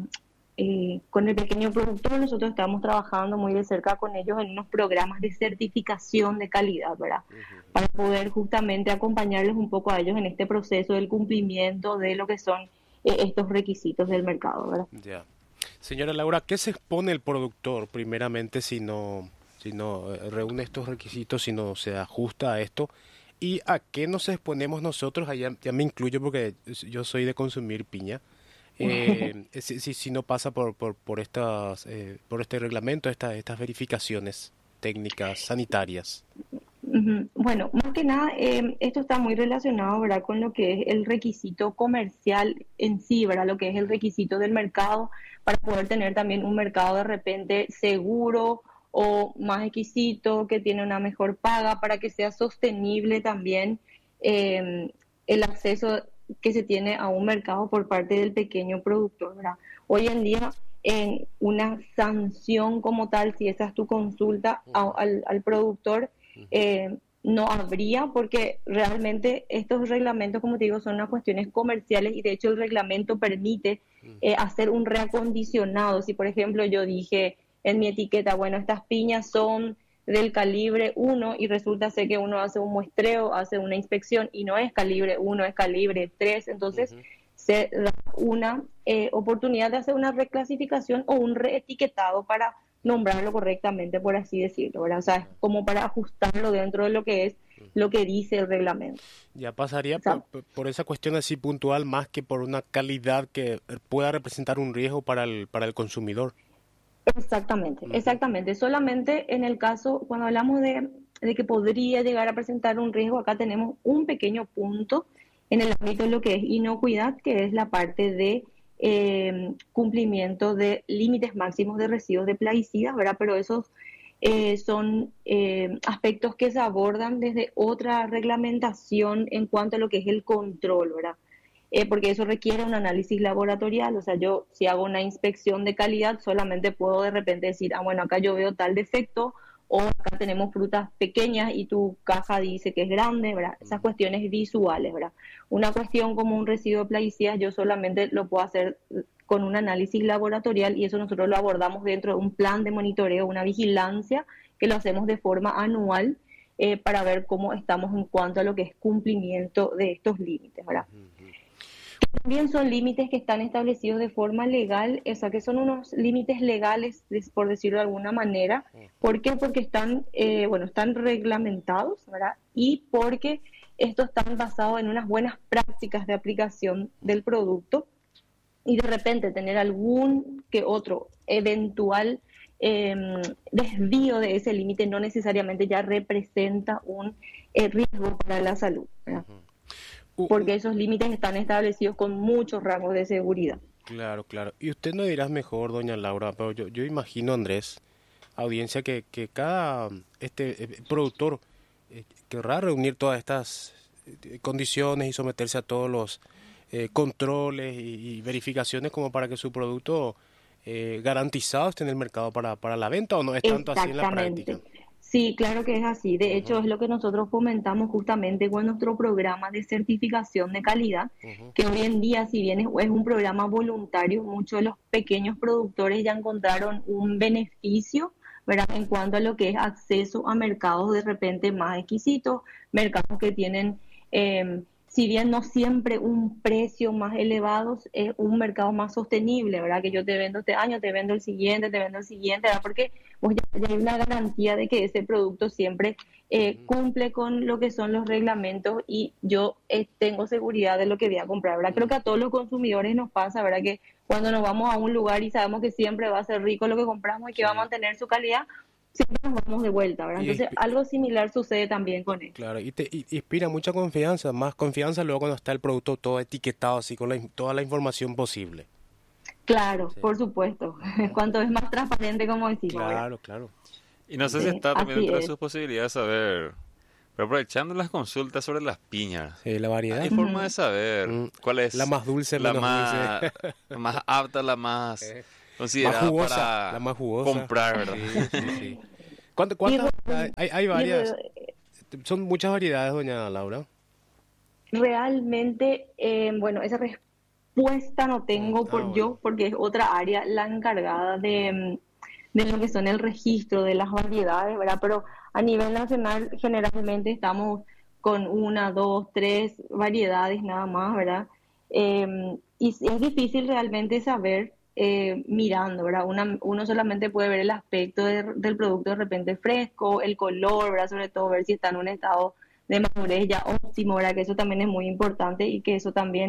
Eh, con el pequeño productor, nosotros estamos trabajando muy de cerca con ellos en unos programas de certificación de calidad, ¿verdad? Uh-huh. Para poder justamente acompañarles un poco a ellos en este proceso del cumplimiento de lo que son eh, estos requisitos del mercado, ¿verdad? Ya. Yeah. Señora Laura, ¿qué se expone el productor primeramente si no, si no reúne estos requisitos, si no se ajusta a esto? ¿Y a qué nos exponemos nosotros? Allá ya me incluyo porque yo soy de consumir piña. eh, si, si, si no pasa por, por, por, estas, eh, por este reglamento, esta, estas verificaciones técnicas sanitarias. Ujú. Bueno, más que nada, eh, esto está muy relacionado, ¿verdad?, con lo que es el requisito comercial en sí, ¿verdad?, lo que es el requisito del mercado para poder tener también un mercado de repente seguro o más exquisito, que tiene una mejor paga, para que sea sostenible también eh, el acceso que se tiene a un mercado por parte del pequeño productor, ¿verdad? Hoy en día, en una sanción como tal, si esa es tu consulta a- al, al productor, eh, no habría, porque realmente estos reglamentos, como te digo, son unas cuestiones comerciales, y de hecho el reglamento permite eh, hacer un reacondicionado. Si por ejemplo yo dije en mi etiqueta, bueno, estas piñas son del calibre uno, y resulta ser que uno hace un muestreo, hace una inspección y no es calibre uno, es calibre tres, entonces Ujú. se da una eh, oportunidad de hacer una reclasificación o un reetiquetado para nombrarlo correctamente, por así decirlo, ¿verdad? O sea, es como para ajustarlo dentro de lo que es lo que dice el reglamento. Ya pasaría O sea, por, por- por esa cuestión así puntual más que por una calidad que pueda representar un riesgo para el, para el consumidor. exactamente, Ujú. exactamente. Solamente en el caso, cuando hablamos de, de que podría llegar a presentar un riesgo, acá tenemos un pequeño punto en el ámbito de lo que es inocuidad, que es la parte de eh, cumplimiento de límites máximos de residuos de plaguicidas, ¿verdad? Pero esos eh, son eh, aspectos que se abordan desde otra reglamentación en cuanto a lo que es el control, ¿verdad? Eh, porque eso requiere un análisis laboratorial. O sea, yo si hago una inspección de calidad, solamente puedo de repente decir, ah, bueno, acá yo veo tal defecto, o acá tenemos frutas pequeñas y tu caja dice que es grande, ¿verdad? Esas cuestiones visuales, ¿verdad? Una cuestión como un residuo de plaguicidas, yo solamente lo puedo hacer con un análisis laboratorial, y eso nosotros lo abordamos dentro de un plan de monitoreo, una vigilancia que lo hacemos de forma anual, eh, para ver cómo estamos en cuanto a lo que es cumplimiento de estos límites, ¿verdad? También son límites que están establecidos de forma legal, o sea, que son unos límites legales, des- por decirlo de alguna manera. ¿Por qué? Porque están, eh, bueno, están reglamentados, ¿verdad? Y porque estos están basados en unas buenas prácticas de aplicación del producto, y de repente tener algún que otro eventual eh, desvío de ese límite no necesariamente ya representa un eh, riesgo para la salud, ¿verdad? U- Porque esos límites están establecidos con muchos rangos de seguridad. Claro, claro. Y usted no dirás mejor, doña Laura, pero yo, yo imagino, Andrés, audiencia, que, que cada este eh, productor eh, querrá reunir todas estas eh, condiciones y someterse a todos los eh, controles y, y verificaciones como para que su producto eh, garantizado esté en el mercado para, para la venta, ¿o no es tanto así en la práctica? Exactamente. Sí, claro que es así. De hecho, Ujú, es lo que nosotros fomentamos justamente con nuestro programa de certificación de calidad, ujú, que hoy en día, si bien es, es un programa voluntario, muchos de los pequeños productores ya encontraron un beneficio, ¿verdad?, en cuanto a lo que es acceso a mercados de repente más exquisitos, mercados que tienen, eh, si bien no siempre un precio más elevado, es un mercado más sostenible, ¿verdad? Que yo te vendo este año, te vendo el siguiente, te vendo el siguiente, ¿verdad? Porque pues ya, ya hay una garantía de que ese producto siempre eh, cumple con lo que son los reglamentos, y yo eh, tengo seguridad de lo que voy a comprar, ¿verdad? Creo que a todos los consumidores nos pasa, ¿verdad? Que cuando nos vamos a un lugar y sabemos que siempre va a ser rico lo que compramos y que va a sí. mantener su calidad, siempre nos vamos de vuelta, ¿verdad? Y Entonces, es- algo similar sucede también con esto. Claro, y te y- inspira mucha confianza, más confianza luego cuando está el producto todo etiquetado así con la in- toda la información posible. Claro, Sí. por supuesto. Cuanto es más transparente, como decimos, ¿verdad? Claro, claro. Y no sé si Sí, está también así dentro de es. sus posibilidades saber, pero aprovechando las consultas sobre las piñas, Sí, la variedad. ¿hay forma de saber Mm, cuál es la más dulce, la menos más, dulce. la más apta, la más Eh, Más considerada jugosa, para la más jugosa. comprar, ¿verdad? Sí, sí, sí. ¿Cuánto- Y, ¿Cuántas? re- Hay, hay y varias. re- Son muchas variedades, doña Laura. realmente, eh, bueno, esa respuesta no Mm, tengo ah, por bueno. yo, porque es otra área la encargada de, mm, de lo que son el registro de las variedades, ¿verdad? Pero a nivel nacional generalmente estamos con una, dos, tres variedades nada más, ¿verdad? Eh, y es es difícil realmente saber eh, mirando, ¿verdad? Una- uno solamente puede ver el aspecto de- del producto de repente fresco, el color, ¿verdad? Sobre todo ver si está en un estado de madurez ya óptimo, ¿verdad? Que eso también es muy importante, y que eso también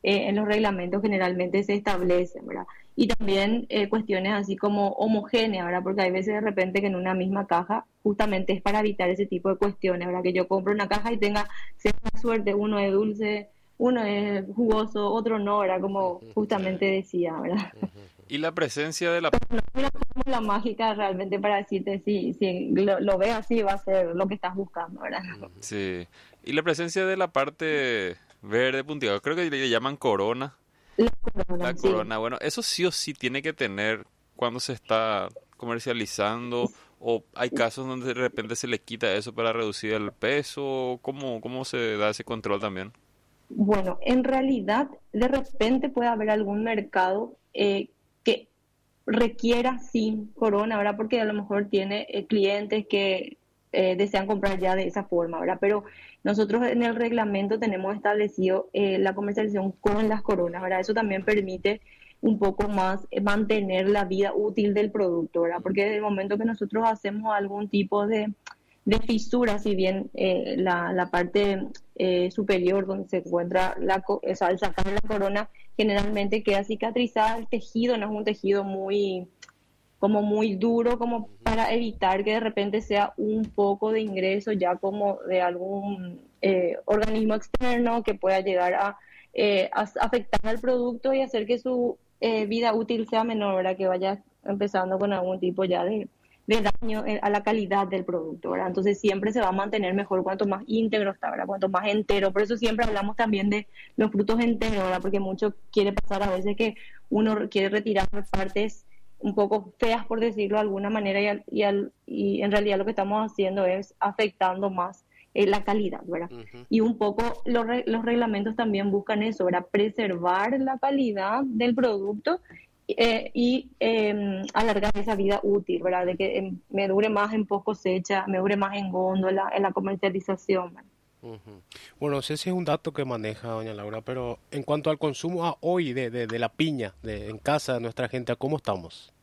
eh, en los reglamentos generalmente se establecen, ¿verdad? Y también eh, cuestiones así como homogéneas, ¿verdad? Porque hay veces de repente que en una misma caja justamente es para evitar ese tipo de cuestiones, ¿verdad? Que yo compro una caja y tenga cierta suerte, uno es dulce, uno es jugoso, otro no, ¿verdad? Como justamente decía, ¿verdad? Y la presencia de la... No es una fórmula mágica realmente para decirte si, si lo, lo ves así va a ser lo que estás buscando, ¿verdad? Sí. Y la presencia de la parte verde punteada, creo que le llaman corona. La corona, La sí. corona, bueno, eso sí o sí tiene que tener cuando se está comercializando, o hay casos donde de repente se le quita eso para reducir el peso. ¿Cómo, cómo se da ese control también? Bueno, en realidad, de repente puede haber algún mercado eh, que requiera sin corona, ¿verdad? Porque a lo mejor tiene eh, clientes que eh, desean comprar ya de esa forma, ¿verdad? Pero nosotros en el reglamento tenemos establecido eh, la comercialización con las coronas, ¿verdad? Eso también permite un poco más eh, mantener la vida útil del producto, ¿verdad? Porque desde el momento que nosotros hacemos algún tipo de de fisura, si bien eh, la, la parte eh, superior donde se encuentra la, co- o sea, al sacar la corona generalmente queda cicatrizada, el tejido no es un tejido muy como muy duro como para evitar que de repente sea un poco de ingreso ya como de algún eh, organismo externo que pueda llegar a, eh, a afectar al producto y hacer que su eh, vida útil sea menor, ¿verdad? Que vaya empezando con algún tipo ya de de daño a la calidad del producto, ¿verdad? Entonces siempre se va a mantener mejor cuanto más íntegro está, ¿verdad? Cuanto más entero. Por eso siempre hablamos también de los frutos enteros, ¿verdad? Porque mucho quiere pasar a veces que uno quiere retirar partes un poco feas, por decirlo de alguna manera, y, al, y, al, y en realidad lo que estamos haciendo es afectando más eh, la calidad, ¿verdad? Uh-huh. Y un poco los, re, los reglamentos también buscan eso, ¿verdad? Preservar la calidad del producto Eh, y eh, alargar esa vida útil, ¿verdad? De que eh, me dure más en post cosecha, me dure más en góndola, en la comercialización. Uh-huh. Bueno, no sé si es un dato que maneja doña Laura, pero en cuanto al consumo a hoy de, de, de la piña de, en casa de nuestra gente, ¿cómo estamos?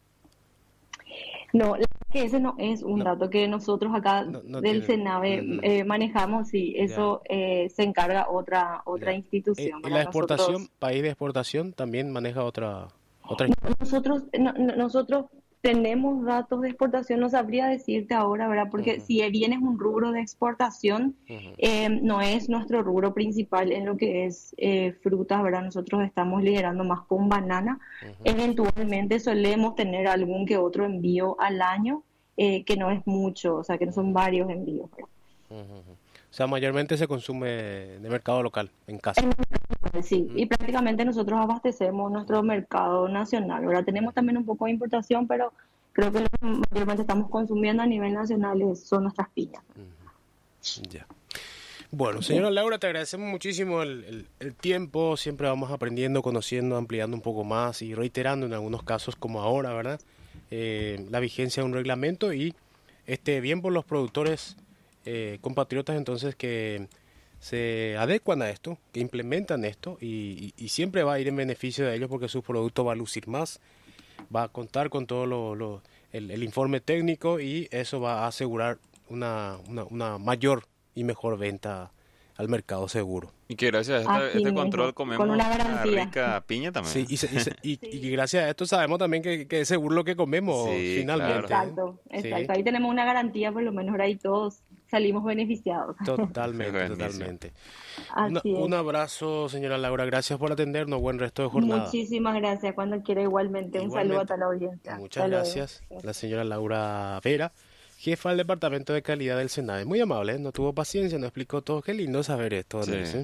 No, la que ese no es un no, dato que nosotros acá no, no del tiene. Senave uh-huh. eh, manejamos, sí, eso eh, se encarga otra otra ya. institución. ¿Y la exportación, nosotros... país de exportación, también maneja otra...? Nosotros, no, nosotros tenemos datos de exportación, no sabría decirte ahora, ¿verdad? Porque uh-huh. si bien es un rubro de exportación, uh-huh. eh, no es nuestro rubro principal en lo que es eh, frutas, ¿verdad? Nosotros estamos liderando más con banana. Uh-huh. Eventualmente solemos tener algún que otro envío al año, eh, que no es mucho, o sea, que no son varios envíos, ¿verdad? Uh-huh. O sea, mayormente se consume de mercado local, en casa. Sí, uh-huh. y prácticamente nosotros abastecemos nuestro mercado nacional. Ahora tenemos también un poco de importación, pero creo que lo que mayormente estamos consumiendo a nivel nacional son nuestras piñas. Uh-huh. Ya. Bueno, señora Laura, te agradecemos muchísimo el, el, el tiempo. Siempre vamos aprendiendo, conociendo, ampliando un poco más y reiterando en algunos casos como ahora, ¿verdad? Eh, la vigencia de un reglamento y este bien por los productores eh, compatriotas entonces que se adecuan a esto, que implementan esto y, y, y siempre va a ir en beneficio de ellos porque su producto va a lucir más, va a contar con todo lo, lo, el, el informe técnico y eso va a asegurar una, una, una mayor y mejor venta al mercado seguro. Y que gracias a esta, este control comemos con una garantía. Rica piña también. Sí, y, se, y, se, y, sí. y gracias a esto sabemos también que, que es seguro lo que comemos sí, finalmente. Claro. Exacto, exacto. Sí. Ahí tenemos una garantía, por lo menos ahí todos salimos beneficiados. Totalmente, totalmente. Una, un abrazo, señora Laura. Gracias por atendernos. Buen resto de jornada. Muchísimas gracias. Cuando quiera, igualmente. igualmente. Un saludo a toda la audiencia. Muchas Hasta gracias. Luego. La señora Laura Vera, jefa del Departamento de Calidad del Senave. Muy amable, ¿eh? No tuvo paciencia, nos explicó todo. Qué lindo saber esto, sí. ¿eh?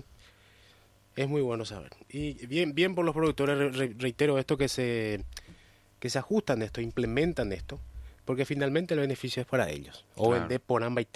Es muy bueno saber. Y bien bien por los productores, re, reitero esto, que se que se ajustan a esto, implementan esto, porque finalmente el beneficio es para ellos. O claro. vender por ambas